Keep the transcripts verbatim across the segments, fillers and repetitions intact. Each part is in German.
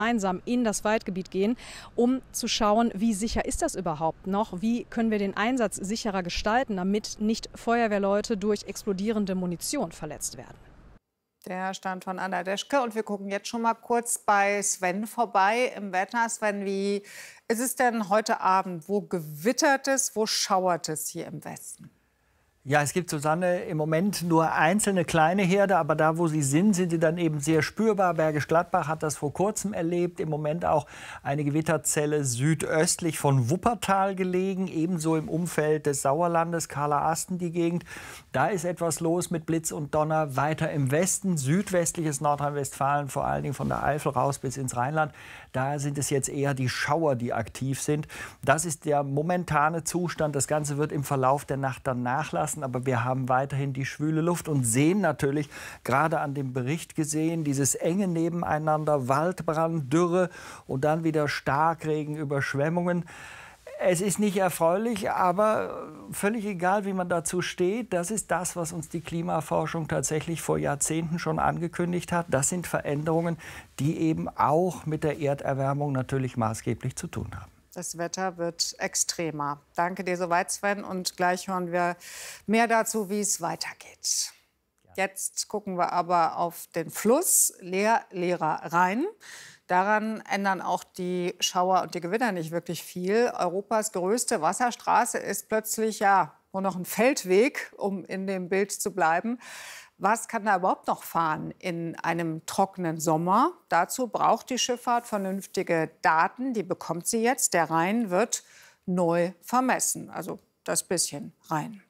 gemeinsam in das Waldgebiet gehen, um zu schauen, wie sicher ist das überhaupt noch? Wie können wir den Einsatz sicherer gestalten, damit nicht Feuerwehrleute durch explodierende Munition verletzt werden? Der Stand von Anna Deschke. Und wir gucken jetzt schon mal kurz bei Sven vorbei im Wetter. Sven, wie ist es denn heute Abend? Wo gewittert es, wo schauert es hier im Westen? Ja, es gibt, Susanne, im Moment nur einzelne kleine Herde, aber da, wo sie sind, sind sie dann eben sehr spürbar. Bergisch Gladbach hat das vor kurzem erlebt, im Moment auch eine Gewitterzelle südöstlich von Wuppertal gelegen, ebenso im Umfeld des Sauerlandes, Kahler-Asten die Gegend. Da ist etwas los mit Blitz und Donner. Weiter im Westen, südwestliches Nordrhein-Westfalen, vor allen Dingen von der Eifel raus bis ins Rheinland. Da sind es jetzt eher die Schauer, die aktiv sind. Das ist der momentane Zustand. Das Ganze wird im Verlauf der Nacht dann nachlassen. Aber wir haben weiterhin die schwüle Luft und sehen natürlich, gerade an dem Bericht gesehen, dieses enge Nebeneinander, Waldbrand, Dürre und dann wieder Starkregen, Überschwemmungen. Es ist nicht erfreulich, aber völlig egal, wie man dazu steht. Das ist das, was uns die Klimaforschung tatsächlich vor Jahrzehnten schon angekündigt hat. Das sind Veränderungen, die eben auch mit der Erderwärmung natürlich maßgeblich zu tun haben. Das Wetter wird extremer. Danke dir soweit, Sven. Und gleich hören wir mehr dazu, wie es weitergeht. Jetzt gucken wir aber auf den Fluss Leer, Leerer Rhein. Daran ändern auch die Schauer und die Gewitter nicht wirklich viel. Europas größte Wasserstraße ist plötzlich ja nur noch ein Feldweg, um in dem Bild zu bleiben. Was kann da überhaupt noch fahren in einem trockenen Sommer? Dazu braucht die Schifffahrt vernünftige Daten. Die bekommt sie jetzt. Der Rhein wird neu vermessen. Also das bisschen Rhein.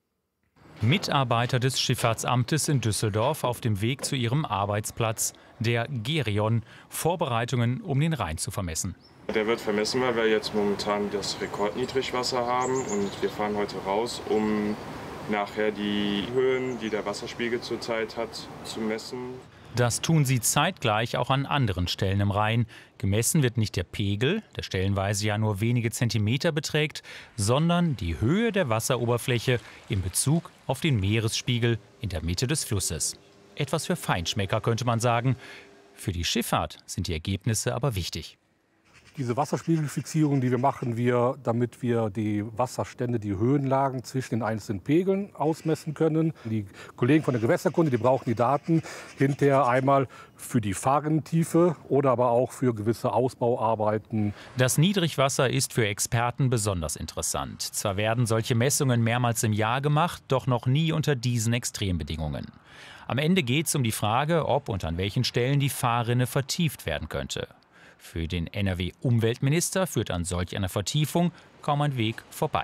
Mitarbeiter des Schifffahrtsamtes in Düsseldorf auf dem Weg zu ihrem Arbeitsplatz, der Gerion. Vorbereitungen, um den Rhein zu vermessen. Der wird vermessen, weil wir jetzt momentan das Rekordniedrigwasser haben. Und wir fahren heute raus, um nachher die Höhen, die der Wasserspiegel zurzeit hat, zu messen. Das tun sie zeitgleich auch an anderen Stellen im Rhein. Gemessen wird nicht der Pegel, der stellenweise ja nur wenige Zentimeter beträgt, sondern die Höhe der Wasseroberfläche in Bezug auf den Meeresspiegel in der Mitte des Flusses. Etwas für Feinschmecker, könnte man sagen. Für die Schifffahrt sind die Ergebnisse aber wichtig. Diese Wasserspiegelfixierung, die wir machen, wir, damit wir die Wasserstände, die Höhenlagen zwischen den einzelnen Pegeln ausmessen können. Die Kollegen von der Gewässerkunde, die brauchen die Daten hinterher einmal für die Fahrrinntiefe oder aber auch für gewisse Ausbauarbeiten. Das Niedrigwasser ist für Experten besonders interessant. Zwar werden solche Messungen mehrmals im Jahr gemacht, doch noch nie unter diesen Extrembedingungen. Am Ende geht es um die Frage, ob und an welchen Stellen die Fahrrinne vertieft werden könnte. Für den N R W-Umweltminister führt an solch einer Vertiefung kaum ein Weg vorbei.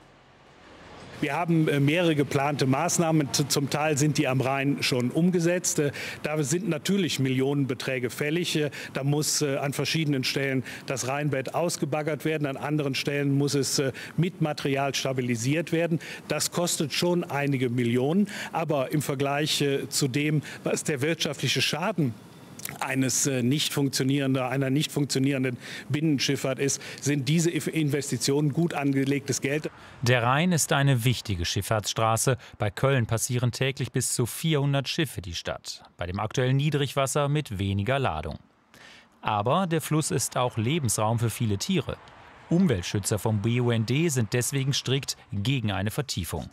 Wir haben mehrere geplante Maßnahmen. Zum Teil sind die am Rhein schon umgesetzt. Da sind natürlich Millionenbeträge fällig. Da muss an verschiedenen Stellen das Rheinbett ausgebaggert werden. An anderen Stellen muss es mit Material stabilisiert werden. Das kostet schon einige Millionen. Aber im Vergleich zu dem, was der wirtschaftliche Schaden eines nicht funktionierenden, einer nicht funktionierenden Binnenschifffahrt ist, sind diese Investitionen gut angelegtes Geld. Der Rhein ist eine wichtige Schifffahrtsstraße. Bei Köln passieren täglich bis zu vierhundert Schiffe die Stadt. Bei dem aktuellen Niedrigwasser mit weniger Ladung. Aber der Fluss ist auch Lebensraum für viele Tiere. Umweltschützer vom B U N D sind deswegen strikt gegen eine Vertiefung.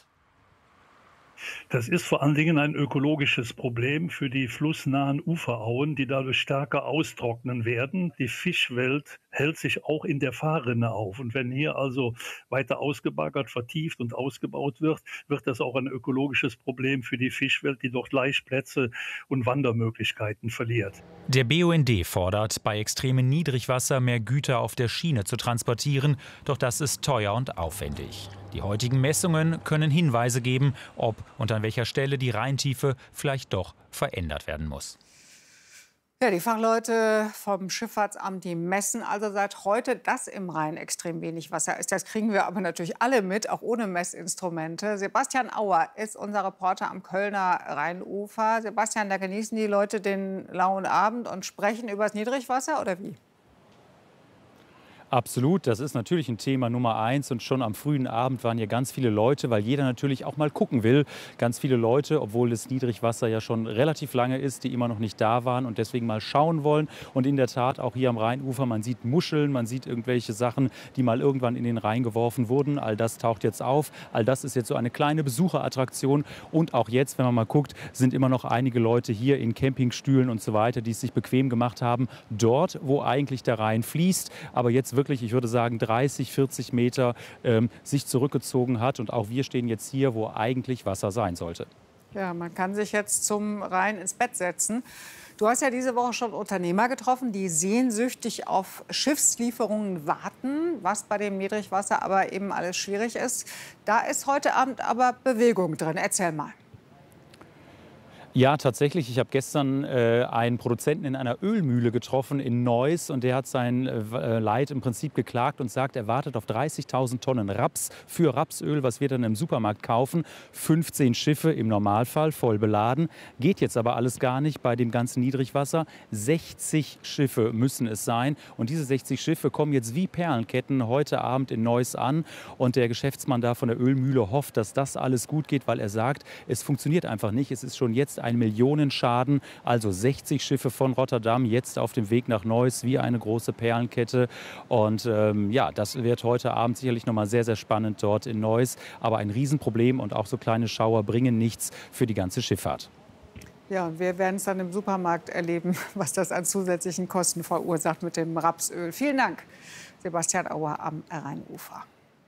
Das ist vor allen Dingen ein ökologisches Problem für die flussnahen Uferauen, die dadurch stärker austrocknen werden. Die Fischwelt hält sich auch in der Fahrrinne auf. Und wenn hier also weiter ausgebaggert, vertieft und ausgebaut wird, wird das auch ein ökologisches Problem für die Fischwelt, die dort Laichplätze und Wandermöglichkeiten verliert. Der B U N D fordert, bei extremem Niedrigwasser mehr Güter auf der Schiene zu transportieren. Doch das ist teuer und aufwendig. Die heutigen Messungen können Hinweise geben, ob und an welcher Stelle die Rheintiefe vielleicht doch verändert werden muss. Ja, die Fachleute vom Schifffahrtsamt, die messen also seit heute, dass im Rhein extrem wenig Wasser ist. Das kriegen wir aber natürlich alle mit, auch ohne Messinstrumente. Sebastian Auer ist unser Reporter am Kölner Rheinufer. Sebastian, da genießen die Leute den lauen Abend und sprechen über das Niedrigwasser, oder wie? Absolut, das ist natürlich ein Thema Nummer eins und schon am frühen Abend waren hier ganz viele Leute, weil jeder natürlich auch mal gucken will. Ganz viele Leute, obwohl das Niedrigwasser ja schon relativ lange ist, die immer noch nicht da waren und deswegen mal schauen wollen. Und in der Tat auch hier am Rheinufer, man sieht Muscheln, man sieht irgendwelche Sachen, die mal irgendwann in den Rhein geworfen wurden. All das taucht jetzt auf. All das ist jetzt so eine kleine Besucherattraktion. Und auch jetzt, wenn man mal guckt, sind immer noch einige Leute hier in Campingstühlen und so weiter, die es sich bequem gemacht haben, dort, wo eigentlich der Rhein fließt. Aber jetzt wirklich, ich würde sagen, dreißig, vierzig Meter ähm, sich zurückgezogen hat. Und auch wir stehen jetzt hier, wo eigentlich Wasser sein sollte. Ja, man kann sich jetzt zum Rhein ins Bett setzen. Du hast ja diese Woche schon Unternehmer getroffen, die sehnsüchtig auf Schiffslieferungen warten, was bei dem Niedrigwasser aber eben alles schwierig ist. Da ist heute Abend aber Bewegung drin. Erzähl mal. Ja, tatsächlich. Ich habe gestern äh, einen Produzenten in einer Ölmühle getroffen in Neuss und der hat sein äh, Leid im Prinzip geklagt und sagt, er wartet auf dreißigtausend Tonnen Raps für Rapsöl, was wir dann im Supermarkt kaufen. fünfzehn Schiffe im Normalfall voll beladen. Geht jetzt aber alles gar nicht bei dem ganzen Niedrigwasser. sechzig Schiffe müssen es sein und diese sechzig Schiffe kommen jetzt wie Perlenketten heute Abend in Neuss an und der Geschäftsmann da von der Ölmühle hofft, dass das alles gut geht, weil er sagt, es funktioniert einfach nicht. Es ist schon jetzt ein Millionenschaden, also sechzig Schiffe von Rotterdam jetzt auf dem Weg nach Neuss wie eine große Perlenkette. Und ähm, ja, das wird heute Abend sicherlich noch mal sehr, sehr spannend dort in Neuss. Aber ein Riesenproblem und auch so kleine Schauer bringen nichts für die ganze Schifffahrt. Ja, wir werden es dann im Supermarkt erleben, was das an zusätzlichen Kosten verursacht mit dem Rapsöl. Vielen Dank, Sebastian Auer am Rheinufer.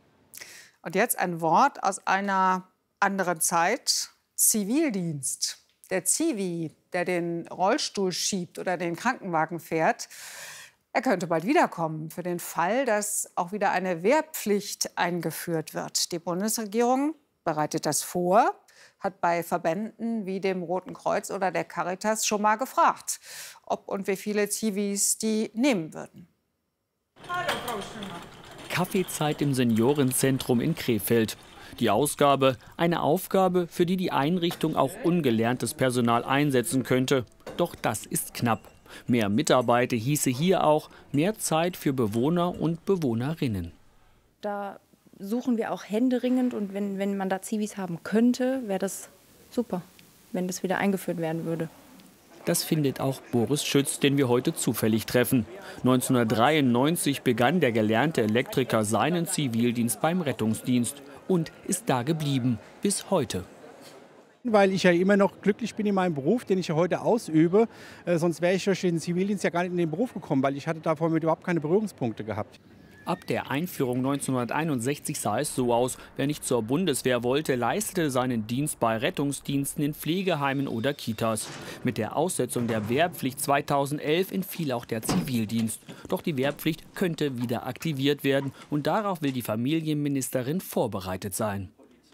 Und jetzt ein Wort aus einer anderen Zeit: Zivildienst. Der Zivi, der den Rollstuhl schiebt oder den Krankenwagen fährt, er könnte bald wiederkommen für den Fall, dass auch wieder eine Wehrpflicht eingeführt wird. Die Bundesregierung bereitet das vor, hat bei Verbänden wie dem Roten Kreuz oder der Caritas schon mal gefragt, ob und wie viele Zivis die nehmen würden. Hallo, Frau Schimmer. Kaffeezeit im Seniorenzentrum in Krefeld. Die Ausgabe, eine Aufgabe, für die die Einrichtung auch ungelerntes Personal einsetzen könnte. Doch das ist knapp. Mehr Mitarbeiter hieße hier auch mehr Zeit für Bewohner und Bewohnerinnen. Da suchen wir auch händeringend und wenn, wenn man da Zivis haben könnte, wäre das super, wenn das wieder eingeführt werden würde. Das findet auch Boris Schütz, den wir heute zufällig treffen. neunzehnhundertdreiundneunzig begann der gelernte Elektriker seinen Zivildienst beim Rettungsdienst und ist da geblieben bis heute. Weil ich ja immer noch glücklich bin in meinem Beruf, den ich ja heute ausübe. Äh, sonst wäre ich durch den Zivildienst ja gar nicht in den Beruf gekommen, weil ich hatte davor mit überhaupt keine Berührungspunkte gehabt. Ab der Einführung neunzehnhunderteinundsechzig sah es so aus: Wer nicht zur Bundeswehr wollte, leistete seinen Dienst bei Rettungsdiensten in Pflegeheimen oder Kitas. Mit der Aussetzung der Wehrpflicht zweitausendelf entfiel auch der Zivildienst. Doch die Wehrpflicht könnte wieder aktiviert werden und darauf will die Familienministerin vorbereitet sein.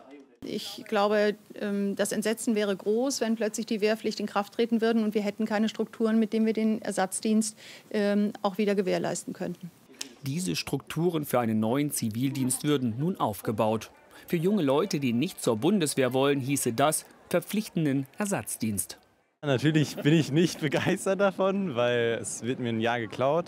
Ich glaube, das Entsetzen wäre groß, wenn plötzlich die Wehrpflicht in Kraft treten würde und wir hätten keine Strukturen, mit denen wir den Ersatzdienst auch wieder gewährleisten könnten. Diese Strukturen für einen neuen Zivildienst würden nun aufgebaut. Für junge Leute, die nicht zur Bundeswehr wollen, hieße das verpflichtenden Ersatzdienst. Natürlich bin ich nicht begeistert davon, weil es wird mir ein Jahr geklaut.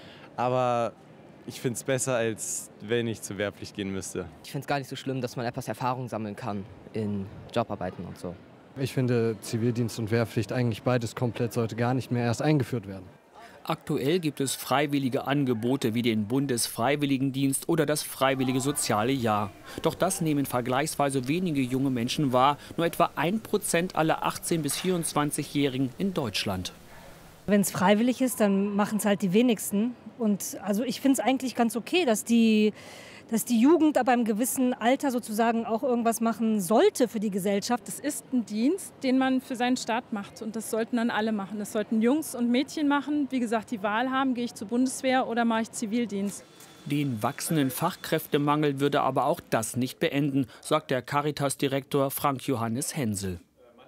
Aber ich finde es besser, als wenn ich zur Wehrpflicht gehen müsste. Ich finde es gar nicht so schlimm, dass man etwas Erfahrung sammeln kann in Jobarbeiten und so. Ich finde, Zivildienst und Wehrpflicht, eigentlich beides komplett, sollte gar nicht mehr erst eingeführt werden. Aktuell gibt es freiwillige Angebote wie den Bundesfreiwilligendienst oder das Freiwillige Soziale Jahr. Doch das nehmen vergleichsweise wenige junge Menschen wahr, nur etwa ein Prozent aller achtzehn- bis vierundzwanzigjährigen in Deutschland. Wenn es freiwillig ist, dann machen es halt die wenigsten. Und also ich finde es eigentlich ganz okay, dass die, dass die Jugend ab einem gewissen Alter sozusagen auch irgendwas machen sollte für die Gesellschaft. Das ist ein Dienst, den man für seinen Staat macht. Und das sollten dann alle machen. Das sollten Jungs und Mädchen machen. Wie gesagt, die Wahl haben, gehe ich zur Bundeswehr oder mache ich Zivildienst. Den wachsenden Fachkräftemangel würde aber auch das nicht beenden, sagt der Caritas-Direktor Frank Johannes Hensel.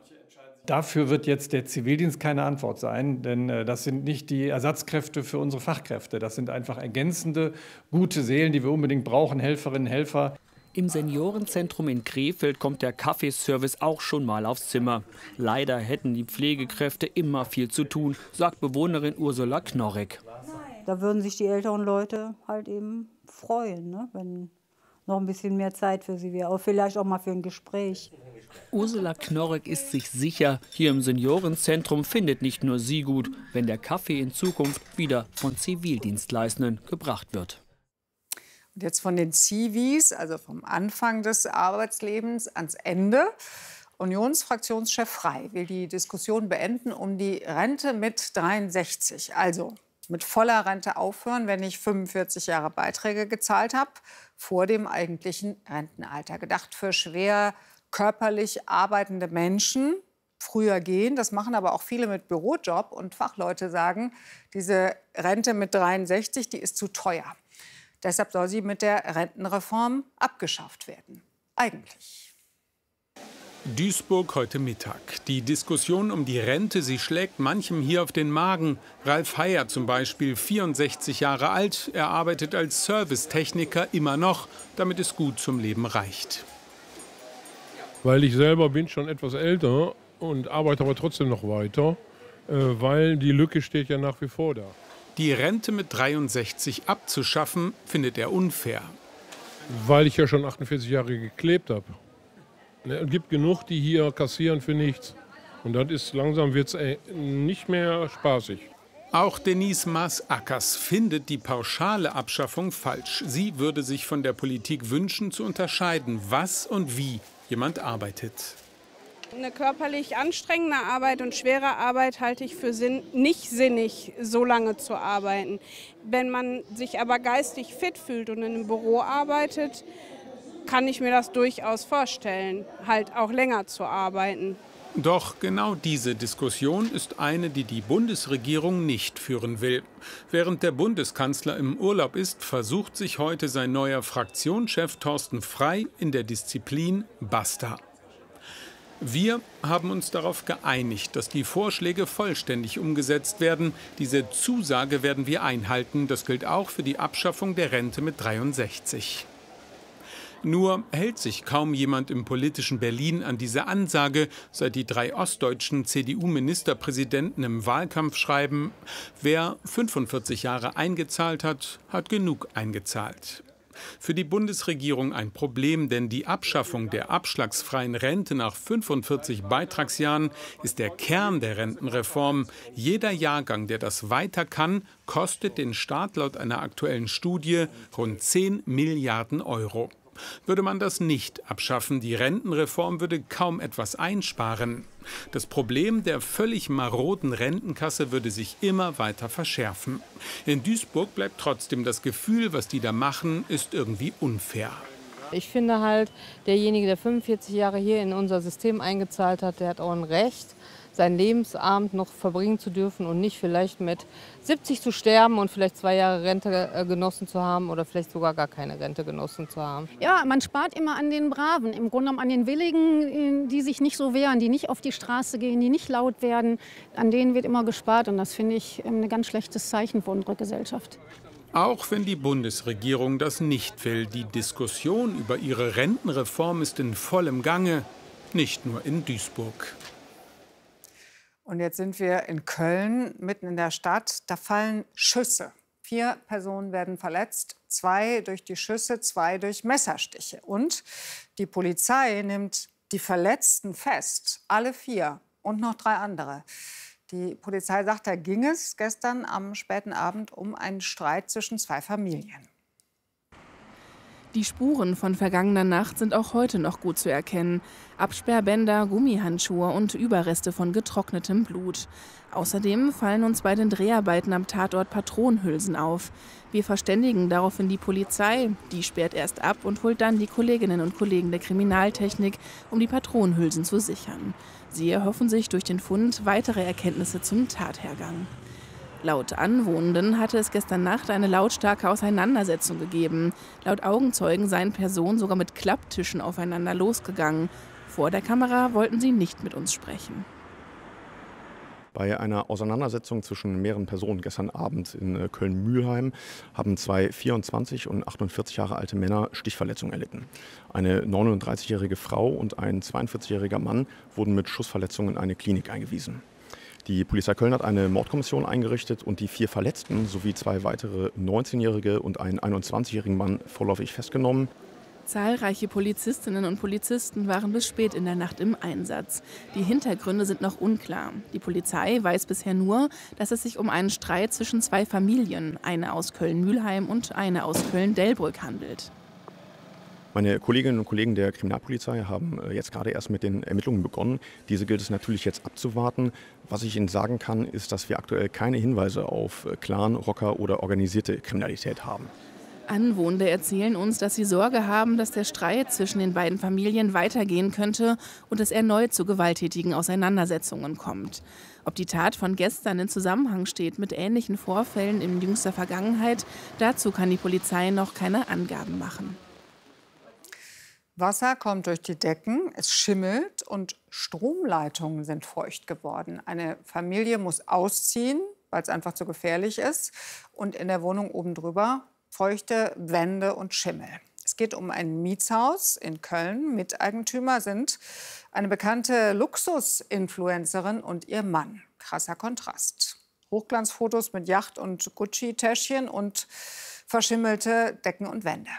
Dafür wird jetzt der Zivildienst keine Antwort sein, denn äh, das sind nicht die Ersatzkräfte für unsere Fachkräfte. Das sind einfach ergänzende, gute Seelen, die wir unbedingt brauchen, Helferinnen, Helfer. Im Seniorenzentrum in Krefeld kommt der Kaffeeservice auch schon mal aufs Zimmer. Leider hätten die Pflegekräfte immer viel zu tun, sagt Bewohnerin Ursula Knorrek. Da würden sich die älteren Leute halt eben freuen, ne? Wenn noch ein bisschen mehr Zeit für sie wäre. Aber vielleicht auch mal für ein Gespräch. Ursula Knorrek ist sich sicher, hier im Seniorenzentrum findet nicht nur sie gut, wenn der Kaffee in Zukunft wieder von Zivildienstleistenden gebracht wird. Und jetzt von den Zivis, also vom Anfang des Arbeitslebens ans Ende. Unionsfraktionschef Frey will die Diskussion beenden um die Rente mit dreiundsechzig. Also mit voller Rente aufhören, wenn ich fünfundvierzig Jahre Beiträge gezahlt habe, vor dem eigentlichen Rentenalter. Gedacht für schwer körperlich arbeitende Menschen, früher gehen. Das machen aber auch viele mit Bürojob. Und Fachleute sagen, diese Rente mit dreiundsechzig, die ist zu teuer. Deshalb soll sie mit der Rentenreform abgeschafft werden. Eigentlich. Duisburg heute Mittag. Die Diskussion um die Rente, sie schlägt manchem hier auf den Magen. Ralf Heyer zum Beispiel, vierundsechzig Jahre alt. Er arbeitet als Servicetechniker immer noch, damit es gut zum Leben reicht. Weil ich selber bin schon etwas älter und arbeite aber trotzdem noch weiter, weil die Lücke steht ja nach wie vor da. Die Rente mit dreiundsechzig abzuschaffen, findet er unfair. Weil ich ja schon achtundvierzig Jahre geklebt habe. Es gibt genug, die hier kassieren für nichts. Und das ist langsam wird's nicht mehr spaßig. Auch Denise Maas-Ackers findet die pauschale Abschaffung falsch. Sie würde sich von der Politik wünschen, zu unterscheiden, was und wie jemand arbeitet. Eine körperlich anstrengende Arbeit und schwere Arbeit halte ich für sinn, nicht sinnig, so lange zu arbeiten. Wenn man sich aber geistig fit fühlt und in einem Büro arbeitet, kann ich mir das durchaus vorstellen, halt auch länger zu arbeiten. Doch genau diese Diskussion ist eine, die die Bundesregierung nicht führen will. Während der Bundeskanzler im Urlaub ist, versucht sich heute sein neuer Fraktionschef Thorsten Frey in der Disziplin Basta. Wir haben uns darauf geeinigt, dass die Vorschläge vollständig umgesetzt werden. Diese Zusage werden wir einhalten. Das gilt auch für die Abschaffung der Rente mit dreiundsechzig. Nur hält sich kaum jemand im politischen Berlin an diese Ansage, seit die drei ostdeutschen C D U-Ministerpräsidenten im Wahlkampf schreiben, wer fünfundvierzig Jahre eingezahlt hat, hat genug eingezahlt. Für die Bundesregierung ein Problem, denn die Abschaffung der abschlagsfreien Rente nach fünfundvierzig Beitragsjahren ist der Kern der Rentenreform. Jeder Jahrgang, der das weiter kann, kostet den Staat laut einer aktuellen Studie rund zehn Milliarden Euro. Würde man das nicht abschaffen, die Rentenreform würde kaum etwas einsparen. Das Problem der völlig maroden Rentenkasse würde sich immer weiter verschärfen. In Duisburg bleibt trotzdem das Gefühl, was die da machen, ist irgendwie unfair. Ich finde halt, derjenige, der fünfundvierzig Jahre hier in unser System eingezahlt hat, der hat auch ein Recht, seinen Lebensabend noch verbringen zu dürfen und nicht vielleicht mit siebzig zu sterben und vielleicht zwei Jahre Rente genossen zu haben oder vielleicht sogar gar keine Rente genossen zu haben. Ja, man spart immer an den Braven, im Grunde genommen an den Willigen, die sich nicht so wehren, die nicht auf die Straße gehen, die nicht laut werden. An denen wird immer gespart und das finde ich ein ganz schlechtes Zeichen für unsere Gesellschaft. Auch wenn die Bundesregierung das nicht will, die Diskussion über ihre Rentenreform ist in vollem Gange, nicht nur in Duisburg. Und jetzt sind wir in Köln, mitten in der Stadt. Da fallen Schüsse. Vier Personen werden verletzt, zwei durch die Schüsse, zwei durch Messerstiche. Und die Polizei nimmt die Verletzten fest, alle vier und noch drei andere. Die Polizei sagt, da ging es gestern am späten Abend um einen Streit zwischen zwei Familien. Die Spuren von vergangener Nacht sind auch heute noch gut zu erkennen. Absperrbänder, Gummihandschuhe und Überreste von getrocknetem Blut. Außerdem fallen uns bei den Dreharbeiten am Tatort Patronenhülsen auf. Wir verständigen daraufhin die Polizei. Die sperrt erst ab und holt dann die Kolleginnen und Kollegen der Kriminaltechnik, um die Patronenhülsen zu sichern. Sie erhoffen sich durch den Fund weitere Erkenntnisse zum Tathergang. Laut Anwohnenden hatte es gestern Nacht eine lautstarke Auseinandersetzung gegeben. Laut Augenzeugen seien Personen sogar mit Klapptischen aufeinander losgegangen. Vor der Kamera wollten sie nicht mit uns sprechen. Bei einer Auseinandersetzung zwischen mehreren Personen gestern Abend in Köln-Mülheim haben zwei vierundzwanzig und achtundvierzig Jahre alte Männer Stichverletzungen erlitten. Eine neununddreißigjährige Frau und ein zweiundvierzigjähriger Mann wurden mit Schussverletzungen in eine Klinik eingewiesen. Die Polizei Köln hat eine Mordkommission eingerichtet und die vier Verletzten sowie zwei weitere neunzehnjährige und einen einundzwanzigjährigen Mann vorläufig festgenommen. Zahlreiche Polizistinnen und Polizisten waren bis spät in der Nacht im Einsatz. Die Hintergründe sind noch unklar. Die Polizei weiß bisher nur, dass es sich um einen Streit zwischen zwei Familien, eine aus Köln-Mülheim und eine aus Köln-Delbrück, handelt. Meine Kolleginnen und Kollegen der Kriminalpolizei haben jetzt gerade erst mit den Ermittlungen begonnen. Diese gilt es natürlich jetzt abzuwarten. Was ich Ihnen sagen kann, ist, dass wir aktuell keine Hinweise auf Clan, Rocker oder organisierte Kriminalität haben. Anwohner erzählen uns, dass sie Sorge haben, dass der Streit zwischen den beiden Familien weitergehen könnte und es erneut zu gewalttätigen Auseinandersetzungen kommt. Ob die Tat von gestern in Zusammenhang steht mit ähnlichen Vorfällen in jüngster Vergangenheit, dazu kann die Polizei noch keine Angaben machen. Wasser kommt durch die Decken, es schimmelt und Stromleitungen sind feucht geworden. Eine Familie muss ausziehen, weil es einfach zu gefährlich ist. Und in der Wohnung oben drüber feuchte Wände und Schimmel. Es geht um ein Mietshaus in Köln. Miteigentümer sind eine bekannte Luxus-Influencerin und ihr Mann. Krasser Kontrast. Hochglanzfotos mit Yacht- und Gucci-Täschchen und verschimmelte Decken und Wände.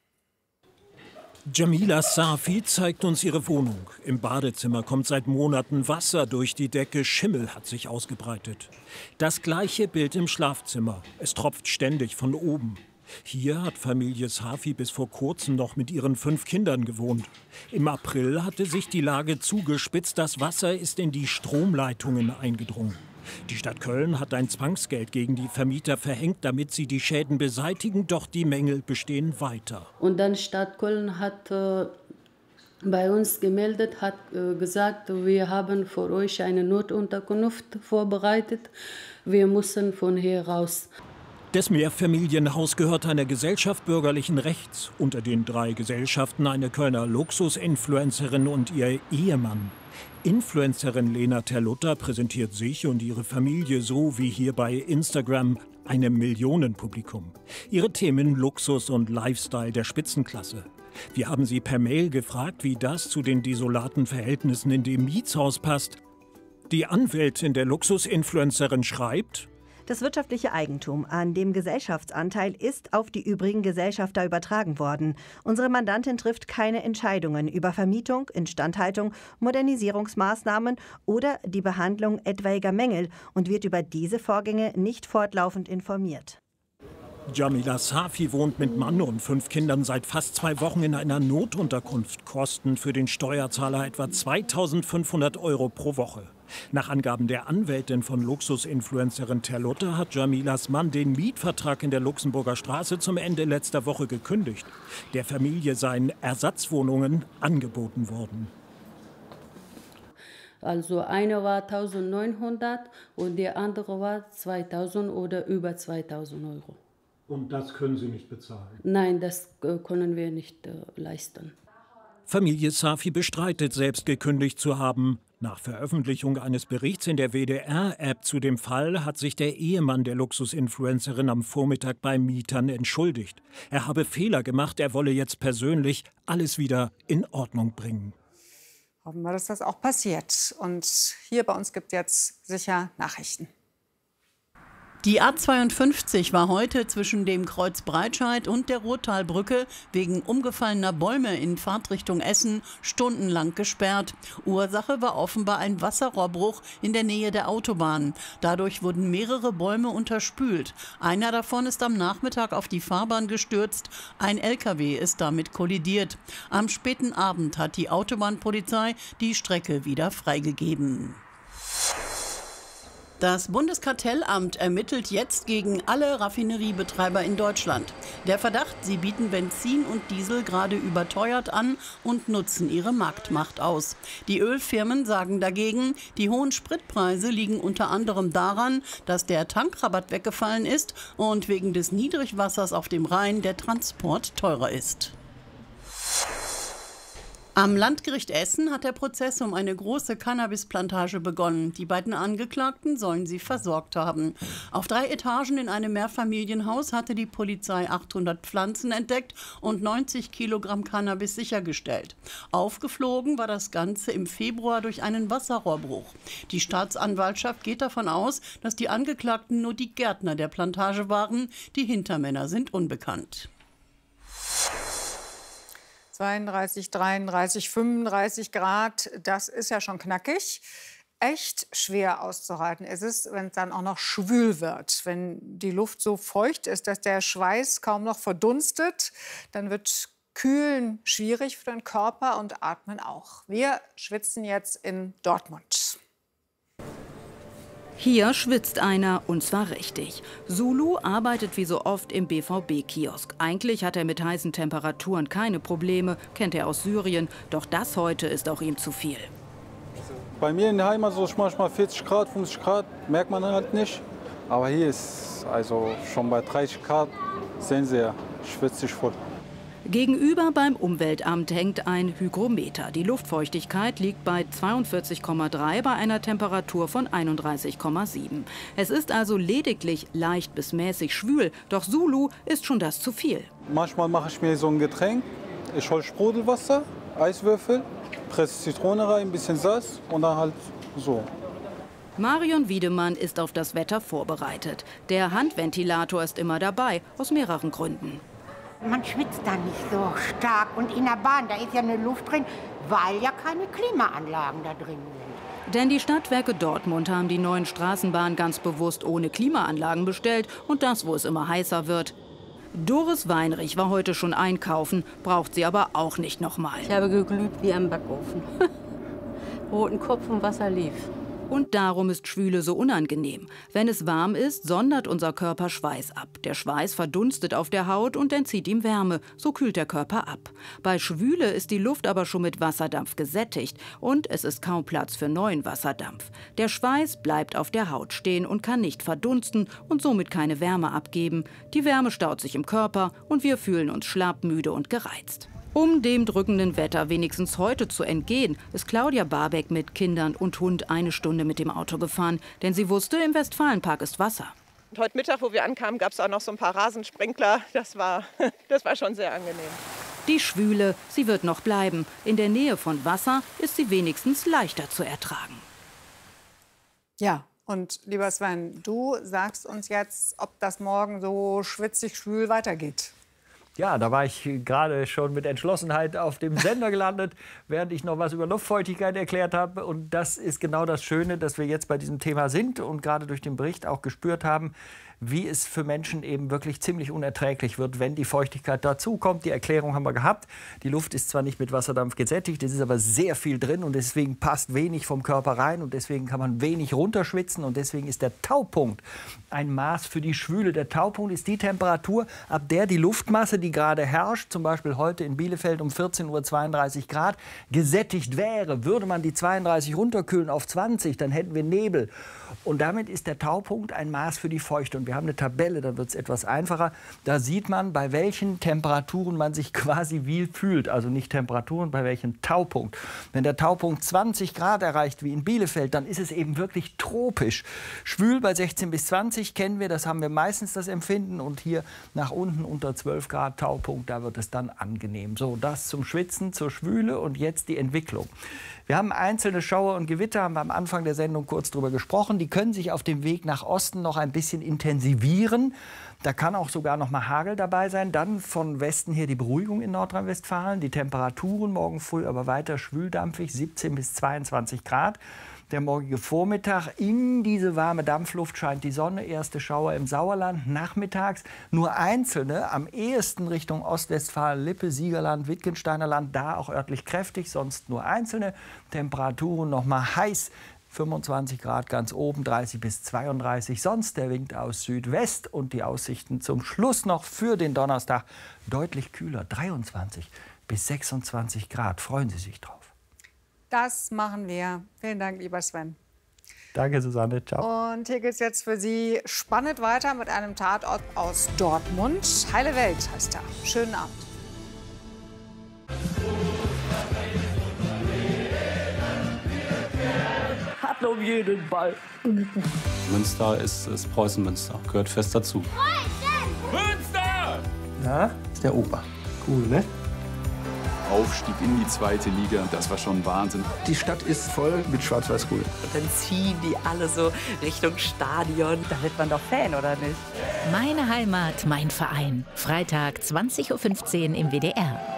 Jamila Safi zeigt uns ihre Wohnung. Im Badezimmer kommt seit Monaten Wasser durch die Decke, Schimmel hat sich ausgebreitet. Das gleiche Bild im Schlafzimmer. Es tropft ständig von oben. Hier hat Familie Safi bis vor kurzem noch mit ihren fünf Kindern gewohnt. Im April hatte sich die Lage zugespitzt, das Wasser ist in die Stromleitungen eingedrungen. Die Stadt Köln hat ein Zwangsgeld gegen die Vermieter verhängt, damit sie die Schäden beseitigen, doch die Mängel bestehen weiter. Und dann Stadt Köln hat äh, bei uns gemeldet, hat äh, gesagt, wir haben für euch eine Notunterkunft vorbereitet, wir müssen von hier raus. Das Mehrfamilienhaus gehört einer Gesellschaft bürgerlichen Rechts. Unter den drei Gesellschaften eine Kölner Luxus-Influencerin und ihr Ehemann. Influencerin Lena Terlutta präsentiert sich und ihre Familie so wie hier bei Instagram einem Millionenpublikum. Ihre Themen Luxus und Lifestyle der Spitzenklasse. Wir haben sie per Mail gefragt, wie das zu den desolaten Verhältnissen in dem Mietshaus passt. Die Anwältin der Luxus-Influencerin schreibt: Das wirtschaftliche Eigentum an dem Gesellschaftsanteil ist auf die übrigen Gesellschafter übertragen worden. Unsere Mandantin trifft keine Entscheidungen über Vermietung, Instandhaltung, Modernisierungsmaßnahmen oder die Behandlung etwaiger Mängel und wird über diese Vorgänge nicht fortlaufend informiert. Jamila Safi wohnt mit Mann und fünf Kindern seit fast zwei Wochen in einer Notunterkunft. Kosten für den Steuerzahler etwa zweitausendfünfhundert Euro pro Woche. Nach Angaben der Anwältin von Luxus-Influencerin Terlutta hat Jamilas Mann den Mietvertrag in der Luxemburger Straße zum Ende letzter Woche gekündigt. Der Familie seien Ersatzwohnungen angeboten worden. Also eine war eintausendneunhundert und die andere war zweitausend oder über zweitausend Euro. Und das können Sie nicht bezahlen? Nein, das äh, können wir nicht äh, leisten. Familie Safi bestreitet, selbst gekündigt zu haben. Nach Veröffentlichung eines Berichts in der W D R-App zu dem Fall hat sich der Ehemann der Luxusinfluencerin am Vormittag bei Mietern entschuldigt. Er habe Fehler gemacht, er wolle jetzt persönlich alles wieder in Ordnung bringen. Hoffen wir, dass das auch passiert. Und hier bei uns gibt es jetzt sicher Nachrichten. Die A zweiundfünfzig war heute zwischen dem Kreuz Breitscheid und der Ruhrtalbrücke wegen umgefallener Bäume in Fahrtrichtung Essen stundenlang gesperrt. Ursache war offenbar ein Wasserrohrbruch in der Nähe der Autobahn. Dadurch wurden mehrere Bäume unterspült. Einer davon ist am Nachmittag auf die Fahrbahn gestürzt. Ein L K W ist damit kollidiert. Am späten Abend hat die Autobahnpolizei die Strecke wieder freigegeben. Das Bundeskartellamt ermittelt jetzt gegen alle Raffineriebetreiber in Deutschland. Der Verdacht, sie bieten Benzin und Diesel gerade überteuert an und nutzen ihre Marktmacht aus. Die Ölfirmen sagen dagegen, die hohen Spritpreise liegen unter anderem daran, dass der Tankrabatt weggefallen ist und wegen des Niedrigwassers auf dem Rhein der Transport teurer ist. Am Landgericht Essen hat der Prozess um eine große Cannabisplantage begonnen. Die beiden Angeklagten sollen sie versorgt haben. Auf drei Etagen in einem Mehrfamilienhaus hatte die Polizei achthundert Pflanzen entdeckt und neunzig Kilogramm Cannabis sichergestellt. Aufgeflogen war das Ganze im Februar durch einen Wasserrohrbruch. Die Staatsanwaltschaft geht davon aus, dass die Angeklagten nur die Gärtner der Plantage waren. Die Hintermänner sind unbekannt. zweiunddreißig, dreiunddreißig, fünfunddreißig Grad, das ist ja schon knackig. Echt schwer auszuhalten ist es, wenn es dann auch noch schwül wird. Wenn die Luft so feucht ist, dass der Schweiß kaum noch verdunstet, dann wird Kühlen schwierig für den Körper und Atmen auch. Wir schwitzen jetzt in Dortmund. Hier schwitzt einer, und zwar richtig. Zulu arbeitet wie so oft im B V B-Kiosk. Eigentlich hat er mit heißen Temperaturen keine Probleme, kennt er aus Syrien. Doch das heute ist auch ihm zu viel. Bei mir in der Heimat so manchmal vierzig Grad, fünfzig Grad, merkt man halt nicht. Aber hier ist also schon bei dreißig Grad, sehen Sie ja, schwitzt sich voll. Gegenüber beim Umweltamt hängt ein Hygrometer. Die Luftfeuchtigkeit liegt bei zweiundvierzig Komma drei bei einer Temperatur von einunddreißig Komma sieben. Es ist also lediglich leicht bis mäßig schwül, doch Zulu ist schon das zu viel. Manchmal mache ich mir so ein Getränk. Ich hole Sprudelwasser, Eiswürfel, presse Zitrone rein, ein bisschen Salz und dann halt so. Marion Wiedemann ist auf das Wetter vorbereitet. Der Handventilator ist immer dabei, aus mehreren Gründen. Man schwitzt da nicht so stark. Und in der Bahn, da ist ja eine Luft drin, weil ja keine Klimaanlagen da drin sind. Denn die Stadtwerke Dortmund haben die neuen Straßenbahnen ganz bewusst ohne Klimaanlagen bestellt. Und das, wo es immer heißer wird. Doris Weinrich war heute schon einkaufen, braucht sie aber auch nicht nochmal. Ich habe geglüht wie am Backofen. Roten Kopf und Wasser lief. Und darum ist Schwüle so unangenehm. Wenn es warm ist, sondert unser Körper Schweiß ab. Der Schweiß verdunstet auf der Haut und entzieht ihm Wärme. So kühlt der Körper ab. Bei Schwüle ist die Luft aber schon mit Wasserdampf gesättigt. Und es ist kaum Platz für neuen Wasserdampf. Der Schweiß bleibt auf der Haut stehen und kann nicht verdunsten und somit keine Wärme abgeben. Die Wärme staut sich im Körper und wir fühlen uns schlapp, müde und gereizt. Um dem drückenden Wetter wenigstens heute zu entgehen, ist Claudia Barbeck mit Kindern und Hund eine Stunde mit dem Auto gefahren. Denn sie wusste, im Westfalenpark ist Wasser. Und heute Mittag, wo wir ankamen, gab es auch noch so ein paar Rasensprenkler. Das war, das war schon sehr angenehm. Die Schwüle, sie wird noch bleiben. In der Nähe von Wasser ist sie wenigstens leichter zu ertragen. Ja, und lieber Sven, du sagst uns jetzt, ob das morgen so schwitzig schwül weitergeht. Ja, da war ich gerade schon mit Entschlossenheit auf dem Sender gelandet, während ich noch was über Luftfeuchtigkeit erklärt habe. Und das ist genau das Schöne, dass wir jetzt bei diesem Thema sind und gerade durch den Bericht auch gespürt haben, wie es für Menschen eben wirklich ziemlich unerträglich wird, wenn die Feuchtigkeit dazukommt. Die Erklärung haben wir gehabt. Die Luft ist zwar nicht mit Wasserdampf gesättigt, es ist aber sehr viel drin und deswegen passt wenig vom Körper rein und deswegen kann man wenig runterschwitzen und deswegen ist der Taupunkt ein Maß für die Schwüle. Der Taupunkt ist die Temperatur, ab der die Luftmasse, die gerade herrscht, zum Beispiel heute in Bielefeld um vierzehn Uhr zweiunddreißig Grad, gesättigt wäre. Würde man die zweiunddreißig runterkühlen auf zwanzig, dann hätten wir Nebel. Und damit ist der Taupunkt ein Maß für die Feuchte. Und wir haben eine Tabelle, da wird es etwas einfacher. Da sieht man, bei welchen Temperaturen man sich quasi wie fühlt. Also nicht Temperaturen, bei welchem Taupunkt. Wenn der Taupunkt zwanzig Grad erreicht, wie in Bielefeld, dann ist es eben wirklich tropisch. Schwül bei sechzehn bis zwanzig kennen wir, das haben wir meistens das Empfinden. Und hier nach unten unter zwölf Grad Taupunkt, da wird es dann angenehm. So, das zum Schwitzen, zur Schwüle und jetzt die Entwicklung. Wir haben einzelne Schauer und Gewitter, haben wir am Anfang der Sendung kurz drüber gesprochen. Die können sich auf dem Weg nach Osten noch ein bisschen intensivieren. Da kann auch sogar noch mal Hagel dabei sein. Dann von Westen her die Beruhigung in Nordrhein-Westfalen. Die Temperaturen morgen früh aber weiter schwüldampfig, siebzehn bis zweiundzwanzig Grad. Der morgige Vormittag, in diese warme Dampfluft scheint die Sonne. Erste Schauer im Sauerland. Nachmittags nur einzelne, am ehesten Richtung Ostwestfalen, Lippe, Siegerland, Wittgensteiner Land. Da auch örtlich kräftig, sonst nur einzelne. Temperaturen noch mal heiß. fünfundzwanzig Grad ganz oben, dreißig bis zweiunddreißig. Sonst der Wind aus Südwest und die Aussichten zum Schluss noch für den Donnerstag deutlich kühler. dreiundzwanzig bis sechsundzwanzig Grad. Freuen Sie sich drauf. Das machen wir. Vielen Dank, lieber Sven. Danke, Susanne. Ciao. Und hier geht es jetzt für Sie spannend weiter mit einem Tatort aus Dortmund. Heile Welt heißt er. Schönen Abend. kämpfen um jeden Ball. Münster ist, ist Preußen-Münster, gehört fest dazu. Münster! Na, ist der Opa. Cool, ne? Aufstieg in die zweite Liga, das war schon Wahnsinn. Die Stadt ist voll mit Schwarz-Weiß-Grün. Und dann ziehen die alle so Richtung Stadion. Da wird man doch Fan, oder nicht? Meine Heimat, mein Verein. Freitag zwanzig Uhr fünfzehn im W D R.